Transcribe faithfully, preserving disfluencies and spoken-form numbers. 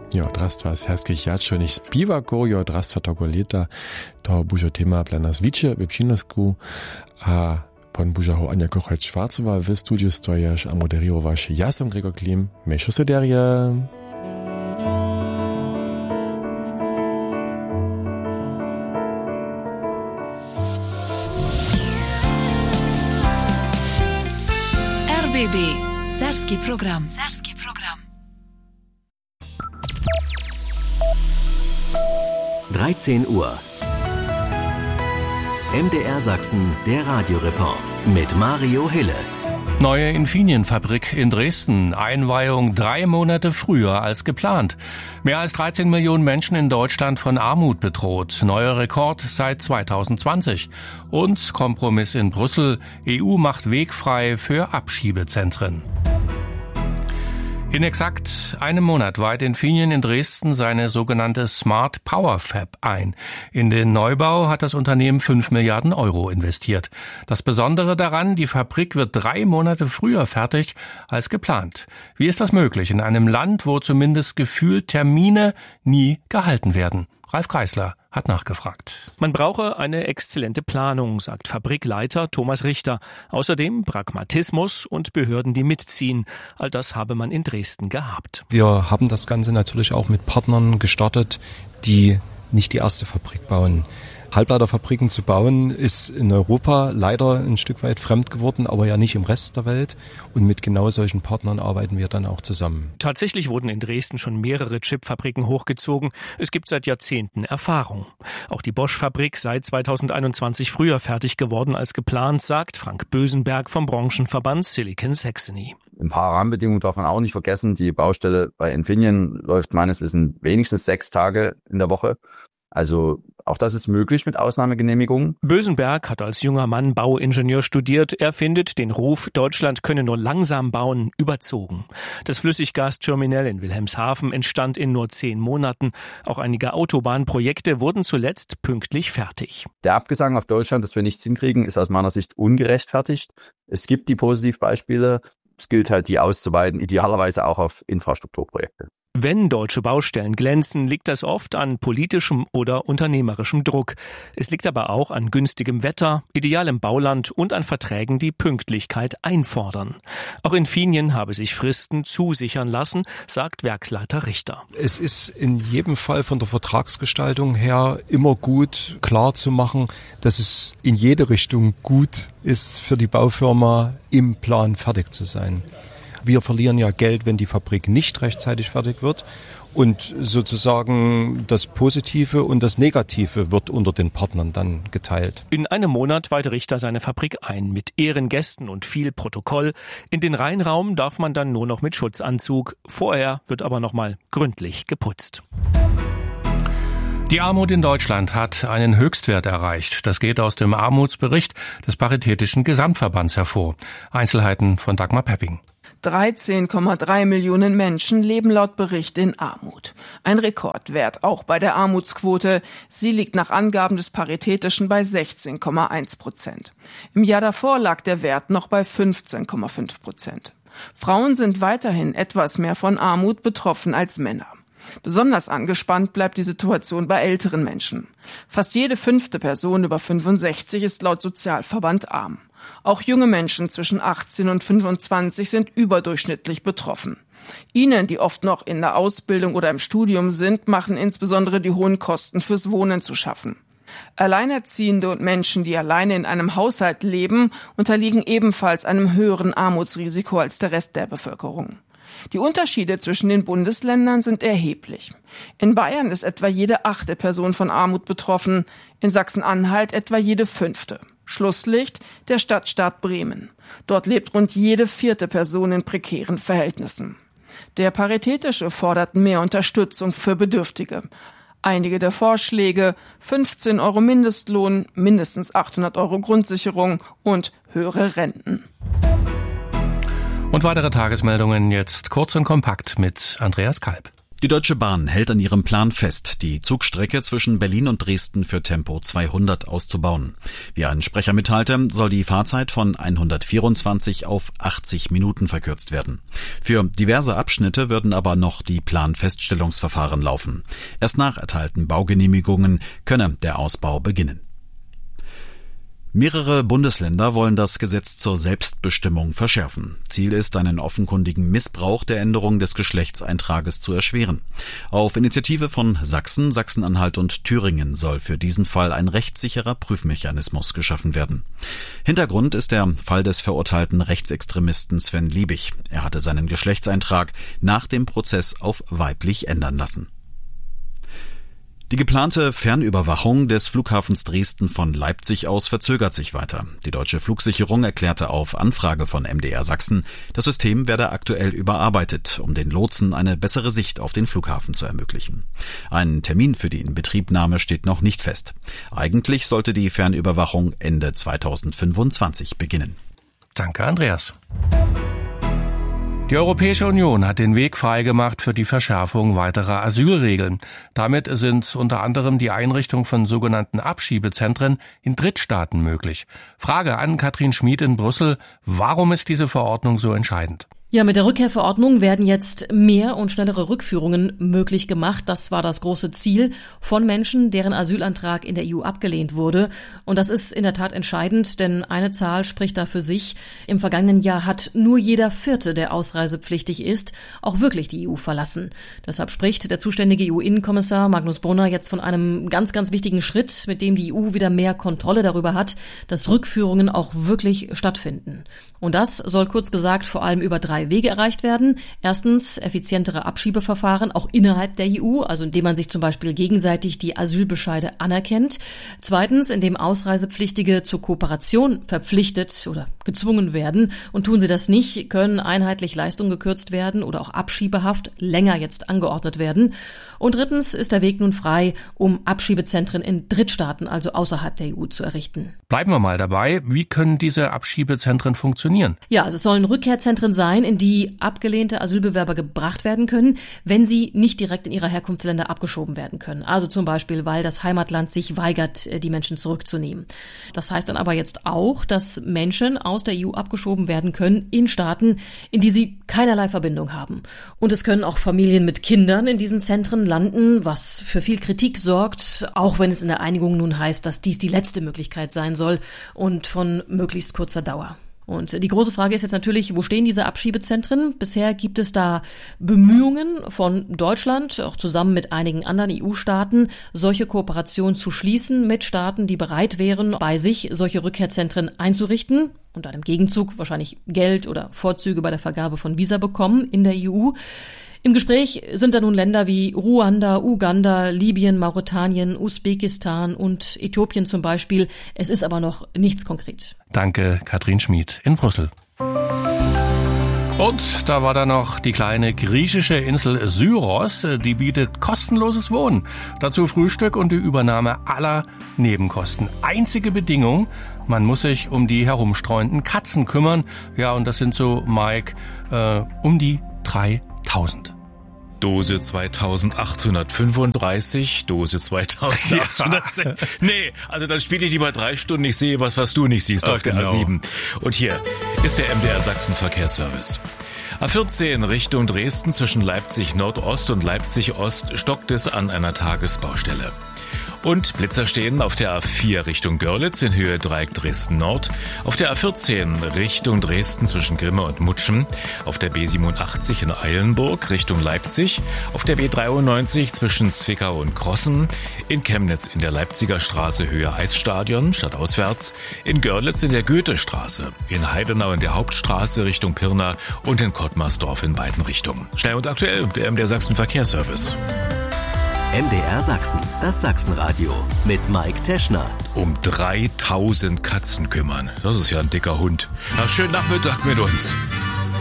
Jo, drast was herskich jačo, niž spivako, jo, drast fa toko leta, to bužo tema plana zviče v Pšinosku, a pon buža ho Anja Kochec-Schwarzova v studiu stojaš a moderovaš ja som Gregor Klim, mešo se derje. R B B, serbski program. Serbski program. dreizehn Uhr. M D R Sachsen, der Radioreport mit Mario Hille. Neue Infineon-Fabrik in Dresden. Einweihung drei Monate früher als geplant. Mehr als dreizehn Millionen Menschen in Deutschland von Armut bedroht. Neuer Rekord seit zweitausendzwanzig. Und Kompromiss in Brüssel. E U macht Weg frei für Abschiebezentren. In exakt einem Monat weiht Infineon in Dresden seine sogenannte Smart Power Fab ein. In den Neubau hat das Unternehmen fünf Milliarden Euro investiert. Das Besondere daran, die Fabrik wird drei Monate früher fertig als geplant. Wie ist das möglich in einem Land, wo zumindest gefühlt Termine nie gehalten werden? Ralf Kreisler hat nachgefragt. Man brauche eine exzellente Planung, sagt Fabrikleiter Thomas Richter. Außerdem Pragmatismus und Behörden, die mitziehen. All das habe man in Dresden gehabt. Wir haben das Ganze natürlich auch mit Partnern gestartet, die nicht die erste Fabrik bauen. Halbleiterfabriken zu bauen ist in Europa leider ein Stück weit fremd geworden, aber ja nicht im Rest der Welt. Und mit genau solchen Partnern arbeiten wir dann auch zusammen. Tatsächlich wurden in Dresden schon mehrere Chipfabriken hochgezogen. Es gibt seit Jahrzehnten Erfahrung. Auch die Bosch-Fabrik sei zweitausendeinundzwanzig früher fertig geworden als geplant, sagt Frank Bösenberg vom Branchenverband Silicon Saxony. Ein paar Rahmenbedingungen darf man auch nicht vergessen. Die Baustelle bei Infineon läuft meines Wissens wenigstens sechs Tage in der Woche. Also auch das ist möglich mit Ausnahmegenehmigungen. Bösenberg hat als junger Mann Bauingenieur studiert. Er findet den Ruf, Deutschland könne nur langsam bauen, überzogen. Das Flüssiggasterminal in Wilhelmshaven entstand in nur zehn Monaten. Auch einige Autobahnprojekte wurden zuletzt pünktlich fertig. Der Abgesang auf Deutschland, dass wir nichts hinkriegen, ist aus meiner Sicht ungerechtfertigt. Es gibt die Positivbeispiele. Es gilt halt, die auszuweiten, idealerweise auch auf Infrastrukturprojekte. Wenn deutsche Baustellen glänzen, liegt das oft an politischem oder unternehmerischem Druck. Es liegt aber auch an günstigem Wetter, idealem Bauland und an Verträgen, die Pünktlichkeit einfordern. Auch Infineon habe sich Fristen zusichern lassen, sagt Werksleiter Richter. Es ist in jedem Fall von der Vertragsgestaltung her immer gut, klar zu machen, dass es in jede Richtung gut ist, für die Baufirma im Plan fertig zu sein. Wir verlieren ja Geld, wenn die Fabrik nicht rechtzeitig fertig wird. Und sozusagen das Positive und das Negative wird unter den Partnern dann geteilt. In einem Monat weiht Richter seine Fabrik ein mit Ehrengästen und viel Protokoll. In den Reinraum darf man dann nur noch mit Schutzanzug. Vorher wird aber noch mal gründlich geputzt. Die Armut in Deutschland hat einen Höchstwert erreicht. Das geht aus dem Armutsbericht des Paritätischen Gesamtverbands hervor. Einzelheiten von Dagmar Pepping. dreizehn Komma drei Millionen Menschen leben laut Bericht in Armut. Ein Rekordwert auch bei der Armutsquote. Sie liegt nach Angaben des Paritätischen bei sechzehn Komma eins Prozent. Im Jahr davor lag der Wert noch bei fünfzehn Komma fünf Prozent. Frauen sind weiterhin etwas mehr von Armut betroffen als Männer. Besonders angespannt bleibt die Situation bei älteren Menschen. Fast jede fünfte Person über fünfundsechzig ist laut Sozialverband arm. Auch junge Menschen zwischen achtzehn und fünfundzwanzig sind überdurchschnittlich betroffen. Ihnen, die oft noch in der Ausbildung oder im Studium sind, machen insbesondere die hohen Kosten fürs Wohnen zu schaffen. Alleinerziehende und Menschen, die alleine in einem Haushalt leben, unterliegen ebenfalls einem höheren Armutsrisiko als der Rest der Bevölkerung. Die Unterschiede zwischen den Bundesländern sind erheblich. In Bayern ist etwa jede achte Person von Armut betroffen, in Sachsen-Anhalt etwa jede fünfte. Schlusslicht der Stadtstaat Bremen. Dort lebt rund jede vierte Person in prekären Verhältnissen. Der Paritätische fordert mehr Unterstützung für Bedürftige. Einige der Vorschläge: fünfzehn Euro Mindestlohn, mindestens achthundert Euro Grundsicherung und höhere Renten. Und weitere Tagesmeldungen jetzt kurz und kompakt mit Andreas Kalb. Die Deutsche Bahn hält an ihrem Plan fest, die Zugstrecke zwischen Berlin und Dresden für Tempo zweihundert auszubauen. Wie ein Sprecher mitteilte, soll die Fahrzeit von hundertvierundzwanzig auf achtzig Minuten verkürzt werden. Für diverse Abschnitte würden aber noch die Planfeststellungsverfahren laufen. Erst nach erteilten Baugenehmigungen könne der Ausbau beginnen. Mehrere Bundesländer wollen das Gesetz zur Selbstbestimmung verschärfen. Ziel ist, einen offenkundigen Missbrauch der Änderung des Geschlechtseintrages zu erschweren. Auf Initiative von Sachsen, Sachsen-Anhalt und Thüringen soll für diesen Fall ein rechtssicherer Prüfmechanismus geschaffen werden. Hintergrund ist der Fall des verurteilten Rechtsextremisten Sven Liebig. Er hatte seinen Geschlechtseintrag nach dem Prozess auf weiblich ändern lassen. Die geplante Fernüberwachung des Flughafens Dresden von Leipzig aus verzögert sich weiter. Die Deutsche Flugsicherung erklärte auf Anfrage von M D R Sachsen, das System werde aktuell überarbeitet, um den Lotsen eine bessere Sicht auf den Flughafen zu ermöglichen. Ein Termin für die Inbetriebnahme steht noch nicht fest. Eigentlich sollte die Fernüberwachung Ende zweitausendfünfundzwanzig beginnen. Danke, Andreas. Die Europäische Union hat den Weg freigemacht für die Verschärfung weiterer Asylregeln. Damit sind unter anderem die Einrichtung von sogenannten Abschiebezentren in Drittstaaten möglich. Frage an Katrin Schmid in Brüssel: Warum ist diese Verordnung so entscheidend? Ja, mit der Rückkehrverordnung werden jetzt mehr und schnellere Rückführungen möglich gemacht. Das war das große Ziel von Menschen, deren Asylantrag in der E U abgelehnt wurde. Und das ist in der Tat entscheidend, denn eine Zahl spricht da für sich. Im vergangenen Jahr hat nur jeder Vierte, der ausreisepflichtig ist, auch wirklich die E U verlassen. Deshalb spricht der zuständige E U-Innenkommissar Magnus Brunner jetzt von einem ganz, ganz wichtigen Schritt, mit dem die E U wieder mehr Kontrolle darüber hat, dass Rückführungen auch wirklich stattfinden. Und das soll kurz gesagt vor allem über drei Wege erreicht werden. Erstens effizientere Abschiebeverfahren, auch innerhalb der E U, also indem man sich zum Beispiel gegenseitig die Asylbescheide anerkennt. Zweitens, indem Ausreisepflichtige zur Kooperation verpflichtet oder gezwungen werden. Und tun sie das nicht, können einheitlich Leistungen gekürzt werden oder auch Abschiebehaft länger jetzt angeordnet werden. Und drittens ist der Weg nun frei, um Abschiebezentren in Drittstaaten, also außerhalb der E U, zu errichten. Bleiben wir mal dabei. Wie können diese Abschiebezentren funktionieren? Ja, also es sollen Rückkehrzentren sein, in die abgelehnte Asylbewerber gebracht werden können, wenn sie nicht direkt in ihre Herkunftsländer abgeschoben werden können. Also zum Beispiel, weil das Heimatland sich weigert, die Menschen zurückzunehmen. Das heißt dann aber jetzt auch, dass Menschen aus der E U abgeschoben werden können in Staaten, in die sie keinerlei Verbindung haben. Und es können auch Familien mit Kindern in diesen Zentren landen, was für viel Kritik sorgt, auch wenn es in der Einigung nun heißt, dass dies die letzte Möglichkeit sein soll und von möglichst kurzer Dauer. Und die große Frage ist jetzt natürlich, wo stehen diese Abschiebezentren? Bisher gibt es da Bemühungen von Deutschland, auch zusammen mit einigen anderen E U-Staaten, solche Kooperationen zu schließen mit Staaten, die bereit wären, bei sich solche Rückkehrzentren einzurichten und dann im Gegenzug wahrscheinlich Geld oder Vorzüge bei der Vergabe von Visa bekommen in der E U. Im Gespräch sind da nun Länder wie Ruanda, Uganda, Libyen, Mauretanien, Usbekistan und Äthiopien zum Beispiel. Es ist aber noch nichts konkret. Danke, Katrin Schmid in Brüssel. Und da war da noch die kleine griechische Insel Syros, die bietet kostenloses Wohnen. Dazu Frühstück und die Übernahme aller Nebenkosten. Einzige Bedingung, man muss sich um die herumstreuenden Katzen kümmern. Ja, und das sind so, Mike, äh, um die dreitausend. Dose zweitausendachthundertfünfunddreißig, Dose zweitausendachthundertzehn. Ja. Nee, also dann spiele ich lieber drei Stunden, ich sehe was, was du nicht siehst Ach, auf der genau. A sieben. Und hier ist der M D R Sachsen Verkehrsservice. A vierzehn Richtung Dresden zwischen Leipzig Nordost und Leipzig Ost stockt es an einer Tagesbaustelle. Und Blitzer stehen auf der A vier Richtung Görlitz in Höhe Dreieck Dresden Nord, auf der A vierzehn Richtung Dresden zwischen Grimme und Mutschen, auf der B siebenundachtzig in Eilenburg Richtung Leipzig, auf der B dreiundneunzig zwischen Zwickau und Krossen, in Chemnitz in der Leipziger Straße Höhe Eisstadion stadtauswärts, in Görlitz in der Goethestraße, in Heidenau in der Hauptstraße Richtung Pirna und in Kottmarsdorf in beiden Richtungen. Schnell und aktuell, der M D R Sachsen Verkehrsservice. M D R Sachsen, das Sachsenradio mit Mike Teschner. Um dreitausend Katzen kümmern. Das ist ja ein dicker Hund. Na, schönen Nachmittag mit uns.